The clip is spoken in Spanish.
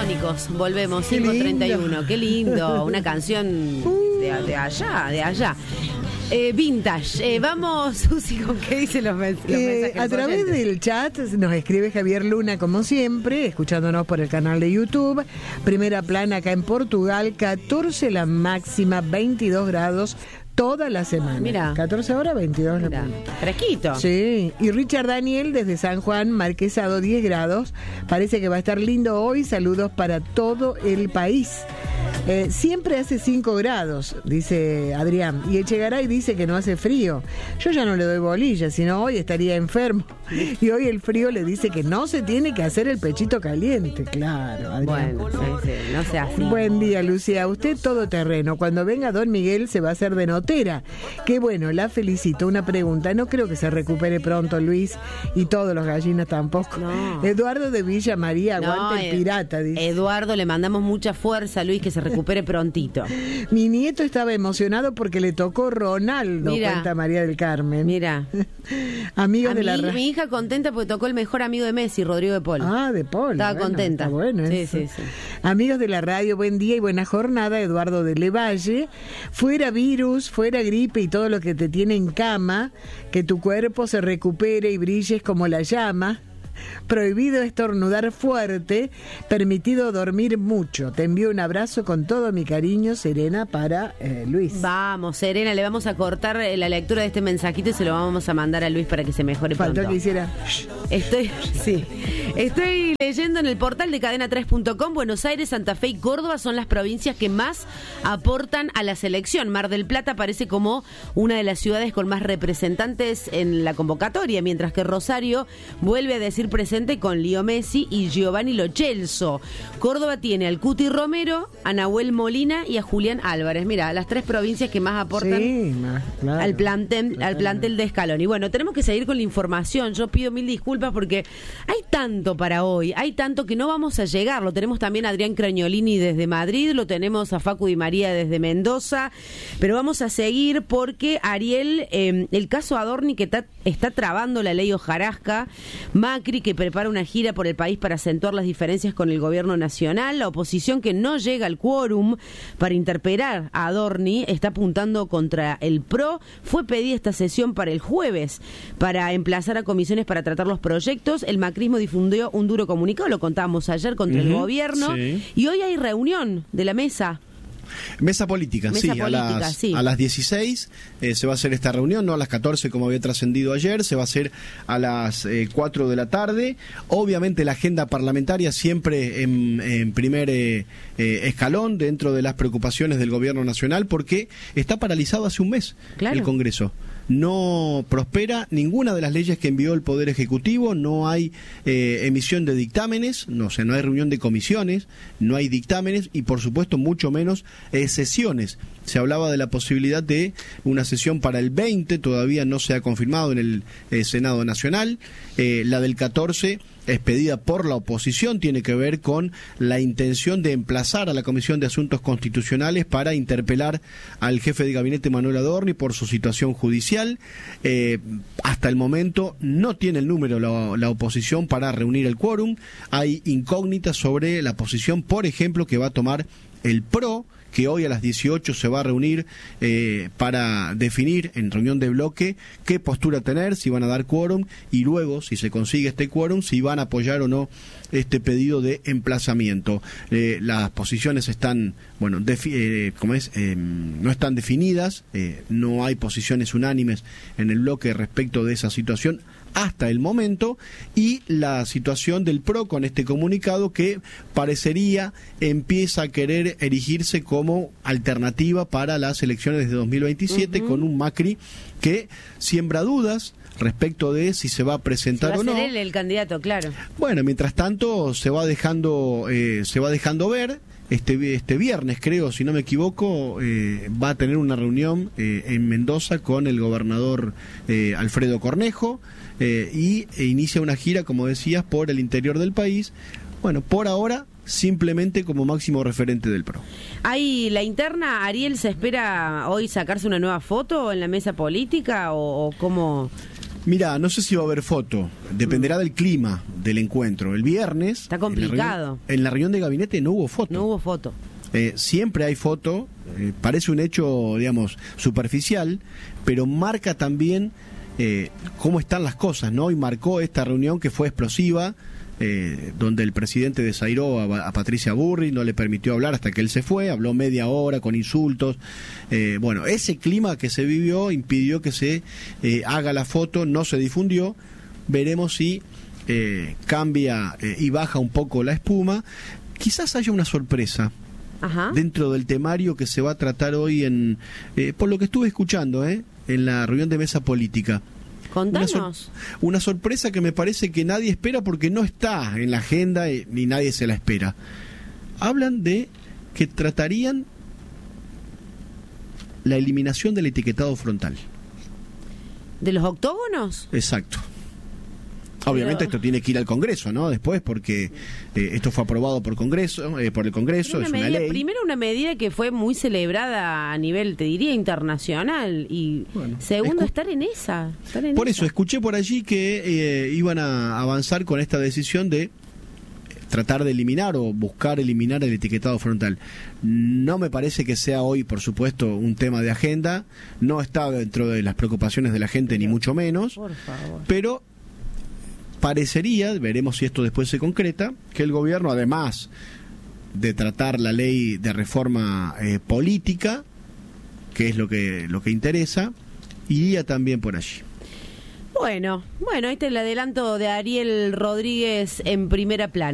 Babasónicos, volvemos, 5:31. Qué lindo, una canción de allá. Vintage. Vamos, Susi, ¿con qué dicen los mensajes? A través del chat nos escribe Javier Luna, como siempre, escuchándonos por el canal de YouTube. Primera plana acá en Portugal, 14 la máxima, 22 grados. Toda la semana. Mira. 14 horas, 22 la mañana. Fresquito. Sí. Y Richard Daniel desde San Juan, Marquesado, 10 grados. Parece que va a estar lindo hoy. Saludos para todo el país. Siempre hace 5 grados, dice Adrián. Y Echegaray dice que no hace frío. Yo ya no le doy bolilla, sino hoy estaría enfermo. Y hoy el frío le dice que no se tiene que hacer el pechito caliente. Claro, Adrián. Bueno, sí, no sea así. Buen día, Lucía. Usted todo terreno. Cuando venga Don Miguel se va a hacer de notera. Qué bueno, la felicito. Una pregunta. No creo que se recupere pronto Luis y todos los gallinas tampoco. No. Eduardo de Villa María, aguante el pirata, dice. Eduardo, le mandamos mucha fuerza, Luis, que se recupere prontito. Mi nieto estaba emocionado porque le tocó Ronaldo, cuenta María del Carmen. Mira. Amigos de la mi hija contenta porque tocó el mejor amigo de Messi, Rodrigo de Paul. Ah, de Paul. Estaba contenta. Está bueno eso. Sí. Amigos de la radio, buen día y buena jornada. Eduardo de Levalle. Fuera virus, fuera gripe y todo lo que te tiene en cama, que tu cuerpo se recupere y brilles como la llama. Prohibido estornudar fuerte, permitido dormir mucho. Te envío un abrazo con todo mi cariño, Serena, para Luis. Vamos, Serena, le vamos a cortar la lectura de este mensajito y se lo vamos a mandar a Luis para que se mejore pronto. Faltó que hiciera. Estoy leyendo en el portal de cadena3.com. Buenos Aires, Santa Fe y Córdoba son las provincias que más aportan a la selección. Mar del Plata aparece como una de las ciudades con más representantes en la convocatoria, mientras que Rosario vuelve a decir presente con Leo Messi y Giovanni Lo Celso. Córdoba tiene al Cuti Romero, a Nahuel Molina y a Julián Álvarez. Mira, las 3 provincias que más aportan al plantel de Scaloni. Y bueno, tenemos que seguir con la información. Yo pido 1000 disculpas porque hay tanto para hoy, hay tanto que no vamos a llegar. Lo tenemos también a Adrián Cragnolini desde Madrid, lo tenemos a Facu Di María desde Mendoza, pero vamos a seguir porque Ariel, el caso Adorni que está trabando la ley hojarasca, Macri que prepara una gira por el país para acentuar las diferencias con el gobierno nacional, la oposición que no llega al quórum para interpelar a Adorni está apuntando contra el PRO. Fue pedida esta sesión para el jueves para emplazar a comisiones para tratar los proyectos. El macrismo difundió un duro comunicado, lo contábamos ayer, contra el gobierno, y hoy hay reunión de la mesa. Mesa política, a las 16 se va a hacer esta reunión, no a las 14 como había trascendido ayer, se va a hacer a las 4 de la tarde. Obviamente la agenda parlamentaria siempre en primer escalón dentro de las preocupaciones del gobierno nacional, porque está paralizado hace un mes el Congreso. No prospera ninguna de las leyes que envió el Poder Ejecutivo, no hay emisión de dictámenes, no hay reunión de comisiones, no hay dictámenes y por supuesto mucho menos sesiones. Se hablaba de la posibilidad de una sesión para el 20, todavía no se ha confirmado en el Senado Nacional. La del 14 es pedida por la oposición, tiene que ver con la intención de emplazar a la Comisión de Asuntos Constitucionales para interpelar al jefe de gabinete Manuel Adorni por su situación judicial. Hasta el momento no tiene el número la oposición para reunir el quórum. Hay incógnitas sobre la posición, por ejemplo, que va a tomar el PRO, que hoy a las 18 se va a reunir para definir en reunión de bloque qué postura tener, si van a dar quórum y luego, si se consigue este quórum, si van a apoyar o no este pedido de emplazamiento. Las posiciones están, no están definidas, no hay posiciones unánimes en el bloque respecto de esa situación hasta el momento, y la situación del PRO con este comunicado que parecería empieza a querer erigirse como alternativa para las elecciones de 2027 con un Macri que siembra dudas respecto de si se va a presentar o no. Va a ser él el candidato, claro. Bueno, mientras tanto se va dejando ver. Este viernes, creo, si no me equivoco, va a tener una reunión en Mendoza con el gobernador Alfredo Cornejo y inicia una gira, como decías, por el interior del país. Bueno, por ahora, simplemente como máximo referente del PRO. ¿Hay la interna? ¿Ariel se espera hoy sacarse una nueva foto en la mesa política o cómo Mira, no sé si va a haber foto, dependerá del clima del encuentro. El viernes... Está complicado. En la reunión de gabinete no hubo foto. No hubo foto. Siempre hay foto, parece un hecho, digamos, superficial, pero marca también cómo están las cosas, ¿no? Y marcó esta reunión que fue explosiva, donde el presidente desairó a Patricia Bullrich, no le permitió hablar hasta que él se fue, habló media hora con insultos. Bueno, ese clima que se vivió impidió que se haga la foto, no se difundió. Veremos si cambia y baja un poco la espuma. Quizás haya una sorpresa. Ajá. Dentro del temario que se va a tratar hoy por lo que estuve escuchando, en la reunión de mesa política. Contanos. Una sorpresa que me parece que nadie espera porque no está en la agenda ni nadie se la espera. Hablan de que tratarían la eliminación del etiquetado frontal. ¿De los octógonos? Exacto. Obviamente esto tiene que ir al Congreso, ¿no? Después, porque esto fue aprobado por el Congreso, es una ley. Primero, una medida que fue muy celebrada a nivel, te diría, internacional. Y bueno, segundo, estar en esa. Por eso, escuché por allí que iban a avanzar con esta decisión de tratar de eliminar o buscar eliminar el etiquetado frontal. No me parece que sea hoy, por supuesto, un tema de agenda. No está dentro de las preocupaciones de la gente, ni mucho menos. Por favor. Pero parecería, veremos si esto después se concreta, que el gobierno, además de tratar la ley de reforma política, que es lo que interesa, iría también por allí. Bueno, ahí está el adelanto de Ariel Rodríguez en Primera Plana.